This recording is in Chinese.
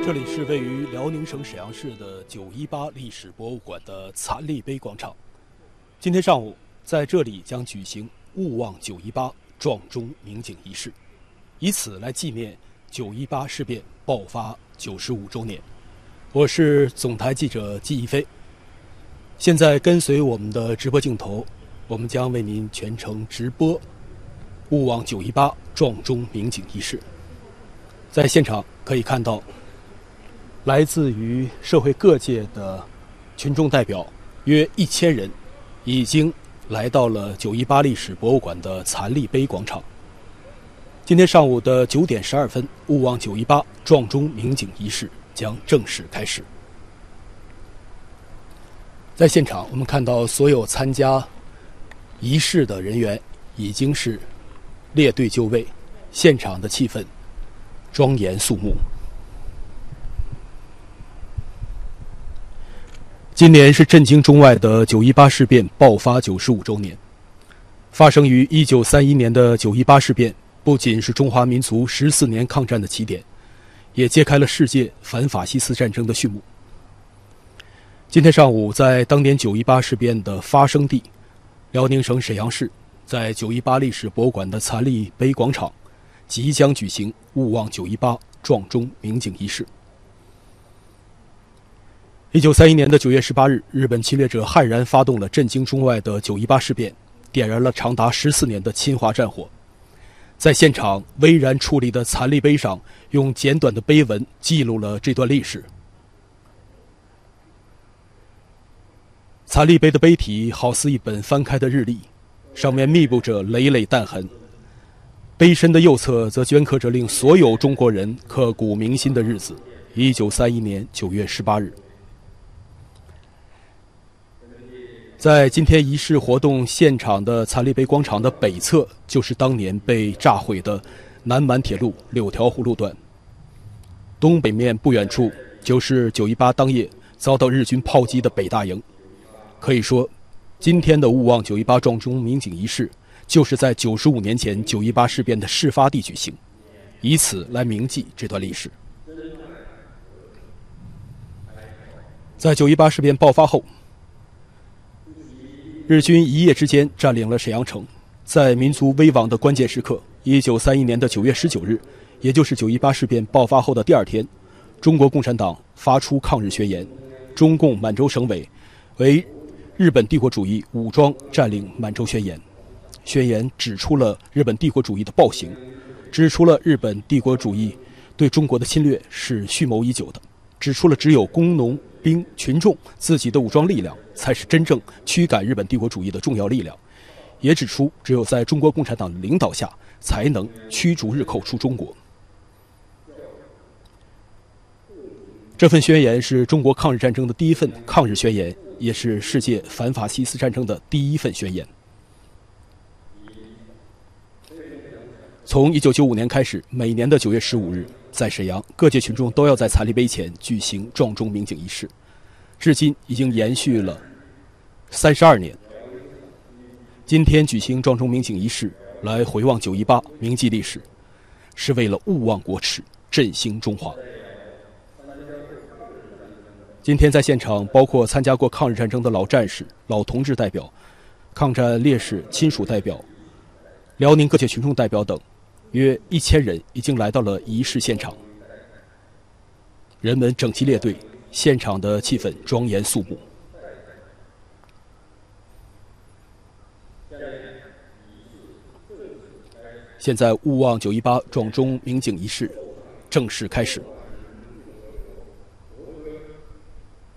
这里是位于辽宁省沈阳市的918历史博物馆的残立碑广场。今天上午，在这里将举行勿忘918撞钟鸣警仪式，以此来纪念918事变爆发95周年。我是总台记者季一飞。现在跟随我们的直播镜头，我们将为您全程直播勿忘918撞钟鸣警仪式。在现场可以看到，来自于社会各界的群众代表约1000人，已经来到了918历史博物馆的残立碑广场。今天上午的9点12分，勿忘918撞钟鸣警仪式将正式开始。在现场，我们看到所有参加仪式的人员已经是列队就位，现场的气氛庄严肃穆。今年是震惊中外的918事变爆发95周年。发生于1931年的918事变，不仅是中华民族14年抗战的起点，也揭开了世界反法西斯战争的序幕。今天上午，在当年918事变的发生地辽宁省沈阳市，在918历史博物馆的残立碑广场，即将举行勿忘918撞钟鸣警仪式。1931年的9月18日，日本侵略者悍然发动了震惊中外的918事变，点燃了长达14年的侵华战火。在现场巍然矗立的残立碑上，用简短的碑文记录了这段历史。残立碑的碑体好似一本翻开的日历，上面密布着累累弹痕。碑身的右侧则镌刻着令所有中国人刻骨铭心的日子：1931年9月18日。在今天仪式活动现场的残立碑广场的北侧，就是当年被炸毁的南满铁路6条湖路段。东北面不远处就是918当夜遭到日军炮击的北大营。可以说，今天的勿忘918撞钟鸣警仪式，就是在95年前918事变的事发地举行，以此来铭记这段历史。在918事变爆发后，日军一夜之间占领了沈阳城。在民族危亡的关键时刻，1931年的9月19日，也就是918事变爆发后的第二天，中国共产党发出抗日宣言。中共满洲省委为日本帝国主义武装占领满洲宣言。宣言指出了日本帝国主义的暴行，指出了日本帝国主义对中国的侵略是蓄谋已久的，指出了只有工农兵群众自己的武装力量才是真正驱赶日本帝国主义的重要力量，也指出只有在中国共产党的领导下才能驱逐日寇出中国。这份宣言是中国抗日战争的第一份抗日宣言，也是世界反法西斯战争的第一份宣言。从1995年开始，每年的9月15日，在沈阳，各界群众都要在残立碑前举行撞钟鸣警仪式，至今已经延续了32年。今天举行撞钟鸣警仪式，来回望918，铭记历史，是为了勿忘国耻，振兴中华。今天在现场，包括参加过抗日战争的老战士、老同志代表、抗战烈士亲属代表、辽宁各界群众代表等，约1000人已经来到了仪式现场。人们整齐列队，现场的气氛庄严肃穆。现在勿忘918撞钟鸣警仪式正式开始。